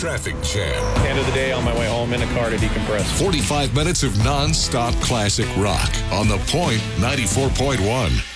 traffic jam. End of the day, on my way home in a car to decompress. 45 minutes of non-stop classic rock on The Point 94.1.